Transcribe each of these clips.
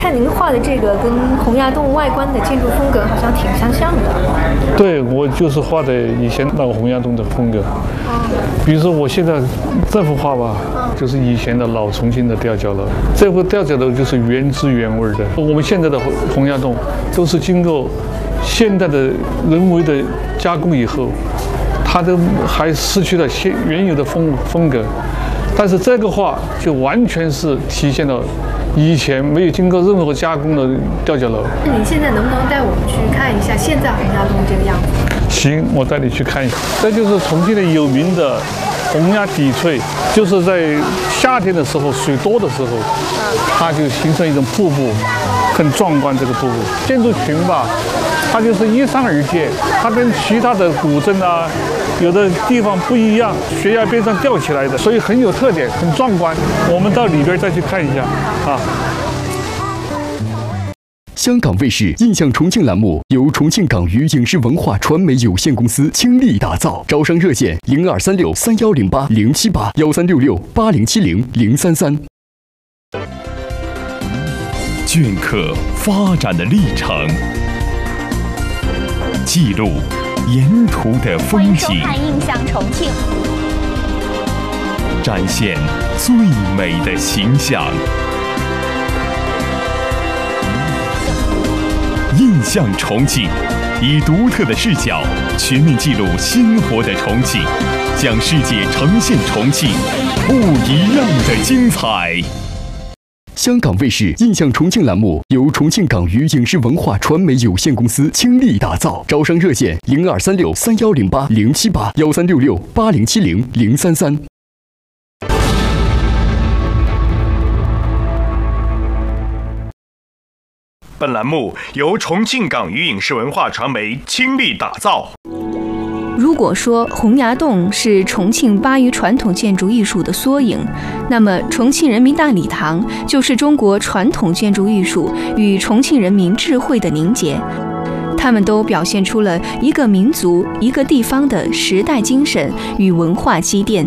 看您画的这个跟洪崖洞外观的建筑风格好像挺相像的。 对，我就是画的以前那个洪崖洞的风格。比如说我现在这幅画吧，就是以前的老重庆的吊脚楼。这幅吊脚楼就是原汁原味的。我们现在的洪崖洞都是经过现代的人为的加工以后，它都还失去了原有的风格。但是这个画就完全是体现了以前没有经过任何加工的吊脚楼。 那你现在能不能带我们去看一下现在洪崖洞这个样子？ 行，我带你去看一下。这就是重庆的有名的洪崖砥翠，就是在夏天的时候水多的时候，它就形成一种瀑布，很壮观。这个瀑布建筑群吧，它就是依山而建，它跟其他的古镇啊，有的地方不一样，悬崖边上吊起来的，所以很有特点，很壮观。我们到里边再去看一下啊。 香港卫视印象重庆栏目由重庆港娱影视文化传媒有限公司倾力打造，招商热线02363108078076807033。 镌刻发展的历程，记录沿途的风景， 欢迎收看《印象重庆》， 展现最美的形象。印象重庆，以独特的视角全面记录鲜活的重庆，向世界呈现重庆不一样的精彩。 香港卫视印象重庆栏目由重庆港娱影视文化传媒有限公司倾力打造，招商热线02363108078076807033。 本栏目由重庆港娱影视文化传媒倾力打造。 如果说洪崖洞是重庆巴渝传统建筑艺术的缩影，那么重庆人民大礼堂就是中国传统建筑艺术与重庆人民智慧的凝结。它们都表现出了一个民族、一个地方的时代精神与文化积淀。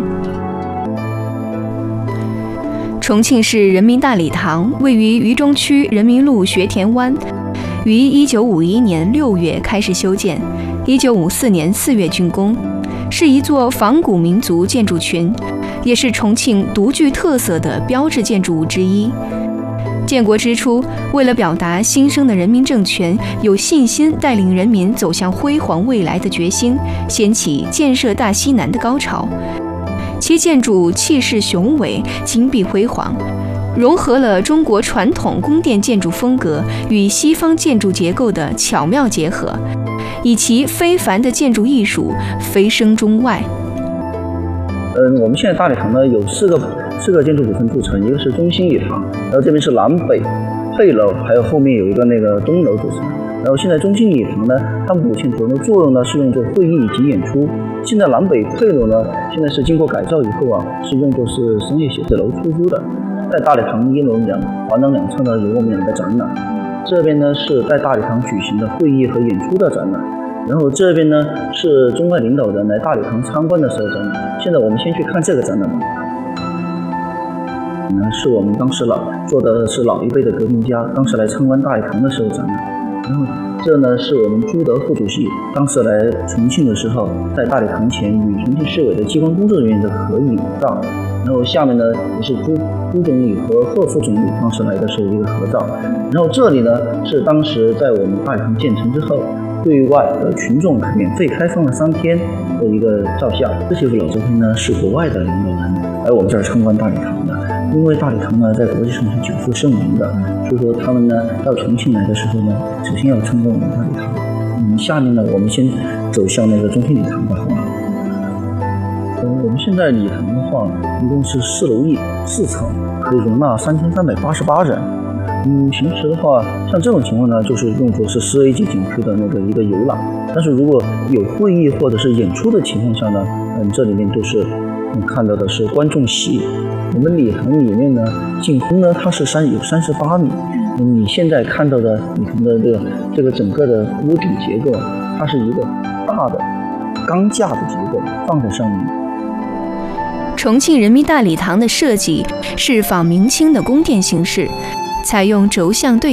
重庆市人民大礼堂位于渝中区人民路学田湾，于1951年6月开始修建，1954年4月竣工，是一座仿古民族建筑群，也是重庆独具特色的标志建筑物之一。建国之初，为了表达新生的人民政权有信心带领人民走向辉煌未来的决心，掀起建设大西南的高潮。其建筑气势雄伟，金碧辉煌，融合了中国传统宫殿建筑风格与西方建筑结构的巧妙结合，以其非凡的建筑艺术蜚声中外。 我们现在大礼堂呢有四个建筑组成组成，一个是中心礼堂，然后这边是南北配楼，还有后面有一个那个东楼组成。然后现在中心礼堂呢，它目前主要的作用呢是用作会议以及演出。现在南北配楼呢，现在是经过改造以后啊，是用作是商业写字楼出租的。在大礼堂一楼环廊两侧呢有我们2个展览，这边呢是在大礼堂举行的会议和演出的展览，然后这边呢是中外领导人来大礼堂参观的时候展览。现在我们先去看这个展览吧。是我们当时做的是老一辈的革命家当时来参观大礼堂的时候展览。然后这呢是我们朱德副主席当时来重庆的时候，在大礼堂前与重庆市委的机关工作人员的合影照。然后下面呢也是朱总理和贺副总理当时来的时候一个合照。然后这里呢是当时在我们大礼堂建成之后，对外的群众免费开放了3天的一个照相。这些老照片呢是国外的领导人来我们这儿参观大礼堂的。因为大礼堂呢在国际上是久负盛名的，所以说他们呢到重庆来的时候呢，首先要参观我们大礼堂。下面呢我们先走向那个中心礼堂吧，好吗？我们现在礼堂的话，一共是4楼4层，可以容纳3388人。平时的话，像这种情况呢，就是用作是4A 级景区的那个一个游览。但是如果有会议或者是演出的情况下呢，这里面就是看到的是观众席。我们礼堂里面呢，进空呢它是有38米。你现在看到的礼堂的这个整个的屋顶结构，它是一个大的钢架的结构放在上面。 重庆人民大礼堂的设计是仿明清的宫殿形式， 采用轴向对